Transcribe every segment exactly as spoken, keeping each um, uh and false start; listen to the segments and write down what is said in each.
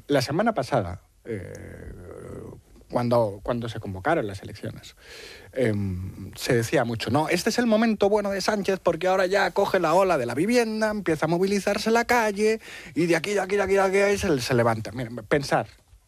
la semana pasada, eh, cuando, cuando se convocaron las elecciones, eh, se decía mucho, no, este es el momento bueno de Sánchez porque ahora ya coge la ola de la vivienda, empieza a movilizarse la calle y de aquí, de aquí, de aquí, de aquí, de aquí se, se levanta. Miren, pensar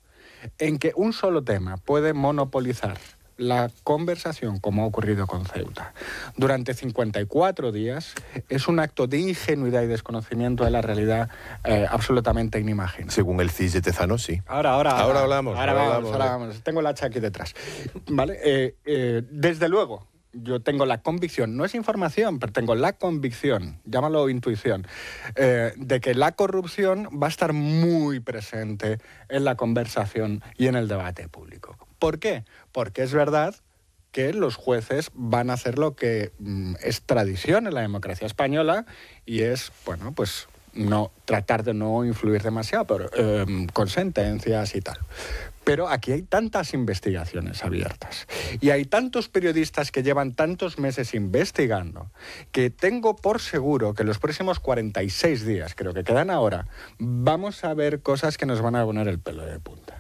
en que un solo tema puede monopolizar la conversación, como ha ocurrido con Ceuta, durante cincuenta y cuatro días, es un acto de ingenuidad y desconocimiento de la realidad eh, absolutamente inimaginable. Según el C I S de Tezano, sí. Ahora, ahora, ahora hablamos. Ahora, ahora vamos, hablamos, ahora vamos. Tengo el hacha aquí detrás. ¿Vale? Eh, eh, desde luego, yo tengo la convicción, no es información, pero tengo la convicción, llámalo intuición, eh, de que la corrupción va a estar muy presente en la conversación y en el debate público. ¿Por qué? Porque es verdad que los jueces van a hacer lo que mm, es tradición en la democracia española y es, bueno, pues no tratar de no influir demasiado pero, eh, con sentencias y tal. Pero aquí hay tantas investigaciones abiertas y hay tantos periodistas que llevan tantos meses investigando que tengo por seguro que los próximos cuarenta y seis días, creo que quedan ahora, vamos a ver cosas que nos van a poner el pelo de punta.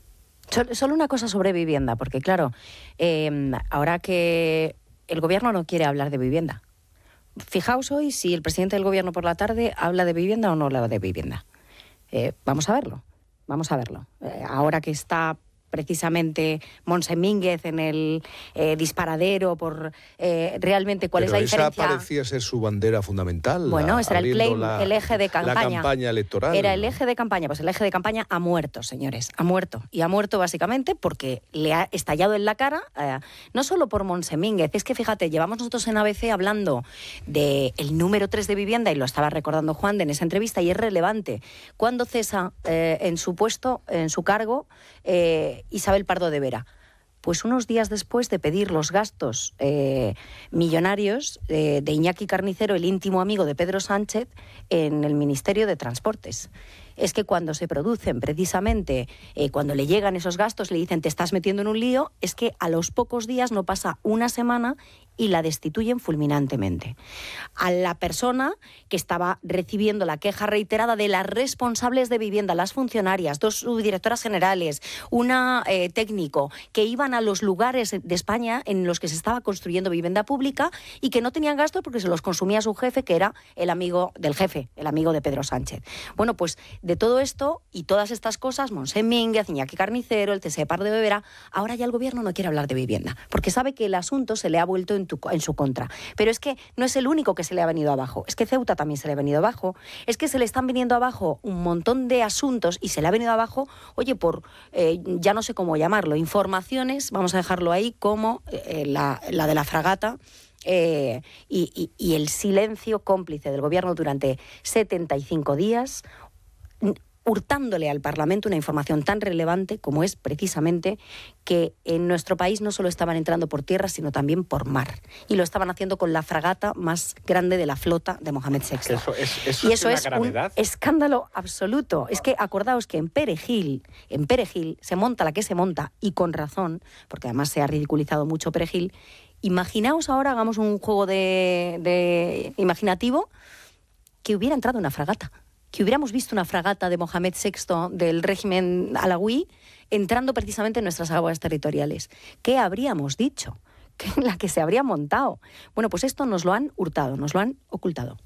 Solo una cosa sobre vivienda, porque claro, eh, ahora que el gobierno no quiere hablar de vivienda, fijaos hoy si el presidente del gobierno por la tarde habla de vivienda o no habla de vivienda. Eh, vamos a verlo, vamos a verlo. Eh, ahora que está precisamente Montse Mínguez en el eh, disparadero por eh, realmente cuál Pero es la diferencia. esa parecía ser su bandera fundamental. Bueno, ese era el claim, la, el eje de campaña. La campaña electoral. Era el eje de campaña. Pues el eje de campaña ha muerto, señores, ha muerto. Y ha muerto básicamente porque le ha estallado en la cara, eh, no solo por Montse Mínguez, es que fíjate, llevamos nosotros en A B C hablando del número tres de vivienda, y lo estaba recordando Juan de en esa entrevista, y es relevante. Cuando cesa eh, en su puesto, en su cargo, eh, Isabel Pardo de Vera? Pues unos días después de pedir los gastos eh, millonarios eh, de Iñaki Carnicero, el íntimo amigo de Pedro Sánchez, en el Ministerio de Transportes. Es que cuando se producen precisamente, eh, cuando le llegan esos gastos, le dicen te estás metiendo en un lío, es que a los pocos días, no pasa una semana, y la destituyen fulminantemente. A la persona que estaba recibiendo la queja reiterada de las responsables de vivienda, las funcionarias, dos subdirectoras generales, una eh, técnico, que iban a los lugares de España en los que se estaba construyendo vivienda pública y que no tenían gastos porque se los consumía su jefe, que era el amigo del jefe, el amigo de Pedro Sánchez. Bueno, pues de todo esto y todas estas cosas, Montse Mínguez, Iñaki Carnicero, el T S E Pardo de Vera, ahora ya el gobierno no quiere hablar de vivienda, porque sabe que el asunto se le ha vuelto en, tu, en su contra. Pero es que no es el único que se le ha venido abajo, es que Ceuta también se le ha venido abajo, es que se le están viniendo abajo un montón de asuntos y se le ha venido abajo, oye, por, eh, ya no sé cómo llamarlo, informaciones, vamos a dejarlo ahí, como eh, la, la de la fragata, Eh, y, y, y el silencio cómplice del gobierno durante setenta y cinco días, hurtándole al Parlamento una información tan relevante como es precisamente que en nuestro país no solo estaban entrando por tierra, sino también por mar. Y lo estaban haciendo con la fragata más grande de la flota de Mohamed sexto. Eso es, eso y es eso una es gravedad. un escándalo absoluto. Es que acordaos que en Perejil, en Perejil se monta la que se monta, y con razón, porque además se ha ridiculizado mucho Perejil. Imaginaos ahora, hagamos un juego de, de imaginativo, que hubiera entrado una fragata, que hubiéramos visto una fragata de Mohamed sexto del régimen alawí entrando precisamente en nuestras aguas territoriales. ¿Qué habríamos dicho? ¿Qué, la que se habría montado? Bueno, pues esto nos lo han hurtado, nos lo han ocultado.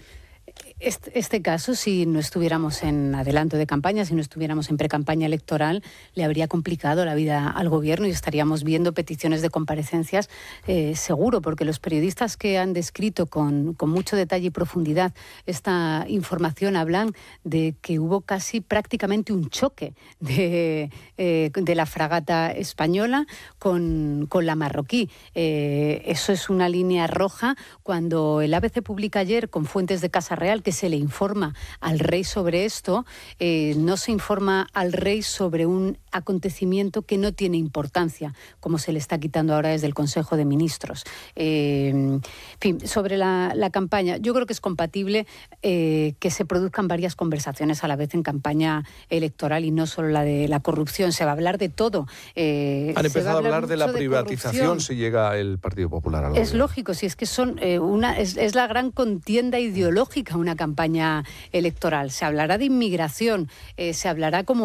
Este, este caso, si no estuviéramos en adelanto de campaña, si no estuviéramos en precampaña electoral, le habría complicado la vida al gobierno y estaríamos viendo peticiones de comparecencias eh, seguro, porque los periodistas que han descrito con, con mucho detalle y profundidad esta información hablan de que hubo casi prácticamente un choque de, eh, de la fragata española con, con la marroquí. Eh, eso es una línea roja. Cuando el A B C publica ayer con fuentes de Casa Real que se le informa al rey sobre esto, eh, no se informa al rey sobre un acontecimiento que no tiene importancia, como se le está quitando ahora desde el Consejo de Ministros. Eh, en fin, sobre la, la campaña, yo creo que es compatible eh, que se produzcan varias conversaciones a la vez en campaña electoral y no solo la de la corrupción. Se va a hablar de todo. Eh, Han empezado a hablar, hablar de la de privatización si llega el Partido Popular a la Es lógico, si es que son eh, una es, es la gran contienda ideológica, una campaña electoral. Se hablará de inmigración, eh, se hablará como